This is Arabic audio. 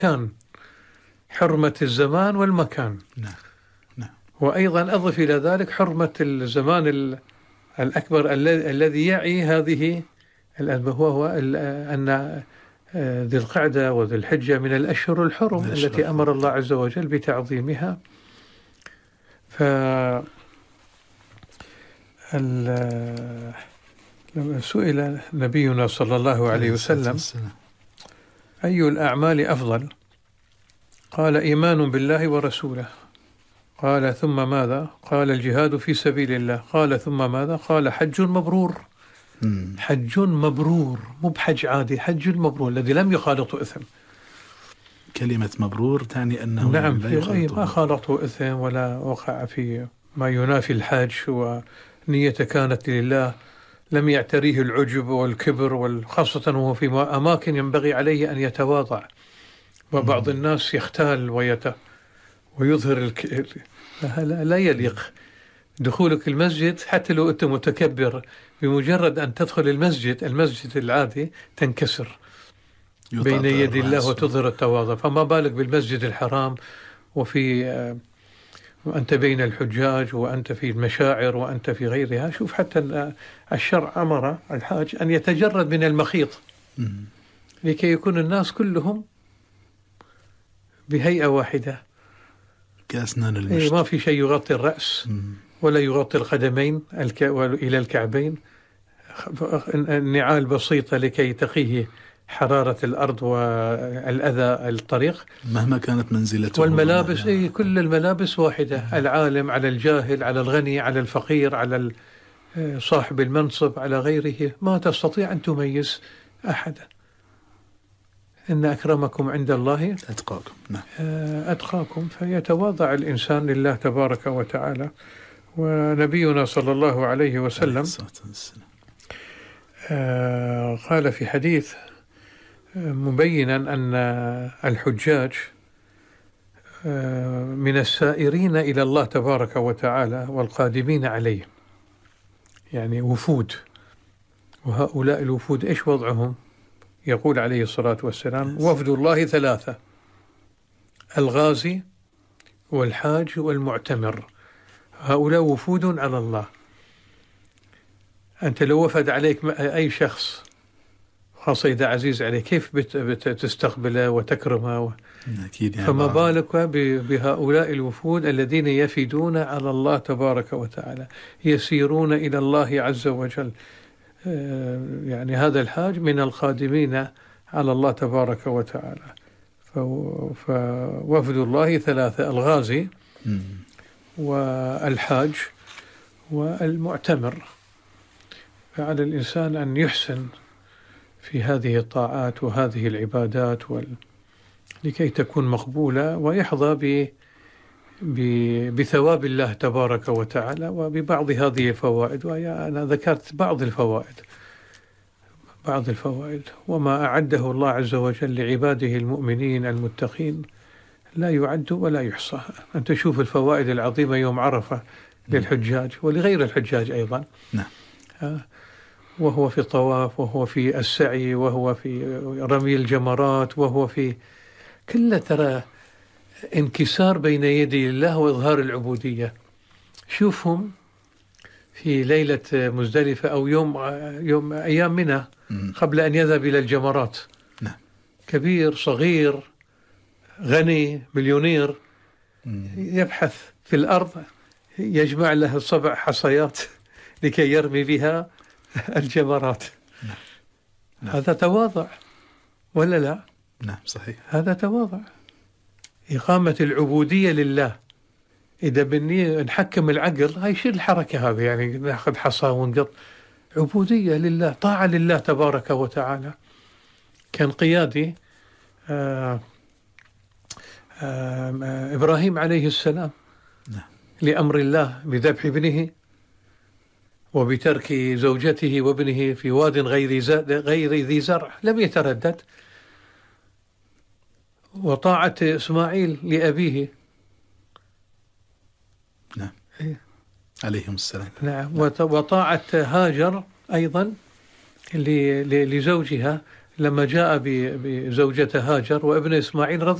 كان حرمة الزمان والمكان. نعم نعم. وأيضا أضف إلى ذلك حرمة الزمان الأكبر الذي يعي هذه هو أن ذي القعدة وذي الحجة من الأشهر الحرم التي أمر الله عز وجل بتعظيمها. لما سئل نبينا صلى الله عليه وسلم أي الأعمال أفضل؟ قال إيمان بالله ورسوله. قال ثم ماذا؟ قال الجهاد في سبيل الله. قال ثم ماذا؟ قال حج مبرور. حج مبرور، مو بحج عادي، حج مبرور الذي لم يخالطه إثم. كلمة مبرور تعني أنه نعم ما خالطه إثم ولا وقع في ما ينافي الحج، ونية كانت لله، لم يعتريه العجب والكبر، وخاصة وهو في أماكن ينبغي عليه أن يتواضع. وبعض الناس يختال ويظهر لا يليق دخولك المسجد. حتى لو أنت متكبر، بمجرد أن تدخل المسجد العادي تنكسر بين يدي الله وتظهر التواضع، فما بالك بالمسجد الحرام وأنت بين الحجاج، وأنت في المشاعر، وأنت في غيرها. شوف حتى الشرع أمر الحاج أن يتجرد من المخيط لكي يكون الناس كلهم بهيئة واحدة كأسنان المشط. ما في شيء يغطي الرأس ولا يغطي القدمين إلى الكعبين. النعال بسيطة لكي تقيه حرارة الأرض والأذى الطريق مهما كانت منزلته. والملابس كل الملابس واحدة. العالم على الجاهل، على الغني على الفقير، على صاحب المنصب على غيره، ما تستطيع أن تميز أحدا. إن أكرمكم عند الله أتقاكم. نعم. أتقاكم. فيتواضع الإنسان لله تبارك وتعالى. ونبينا صلى الله عليه وسلم قال في حديث مبينا أن الحجاج من السائرين إلى الله تبارك وتعالى والقادمين عليه، يعني وفود. وهؤلاء الوفود إيش وضعهم؟ يقول عليه الصلاة والسلام وفد الله ثلاثة: الغازي والحاج والمعتمر. هؤلاء وفود على الله. أنت لو وفد عليك أي شخص، خاصة إذا عزيز عليك، كيف بتستقبله وتكرمه؟ أكيد. فما بالك بهؤلاء الوفود الذين يفدون على الله تبارك وتعالى، يسيرون إلى الله عز وجل. يعني هذا الحاج من القادمين على الله تبارك وتعالى. فوفد الله ثلاثة: الغازي والحاج والمعتمر. فعلى الإنسان أن يحسن في هذه الطاعات وهذه العبادات لكي تكون مقبولة، ويحظى بثواب الله تبارك وتعالى وببعض هذه الفوائد. وأنا ذكرت بعض الفوائد. وما أعده الله عز وجل لعباده المؤمنين المتقين لا يعد ولا يحصى. أنت تشوف الفوائد العظيمة يوم عرفة للحجاج ولغير الحجاج أيضا. نعم. وهو في الطواف، وهو في السعي، وهو في رمي الجمرات، وهو في كل ترى انكسار بين يدي الله وإظهار العبودية. شوفهم في ليلة مزدلفة أو يوم أيام منى قبل أن يذهب إلى الجمرات. نعم. كبير صغير غني مليونير يبحث في الأرض، يجمع له 7 حصيات لكي يرمي بها الجمرات. نعم. هذا تواضع ولا لا؟ نعم صحيح. هذا تواضع، إقامة العبودية لله. إذا بني نحكم العقل هاي شيء الحركة هذه، يعني نأخذ حصى ونقط. عبودية لله، طاعة لله تبارك وتعالى. كان قيادي إبراهيم عليه السلام لأمر الله بذبح ابنه وبترك زوجته وابنه في واد غير ذي زرع، لم يتردد. وطاعة إسماعيل لأبيه. نعم. عليهم السلام. نعم. وطاعة هاجر أيضا لزوجها لما جاء بزوجته هاجر وابن إسماعيل، رضي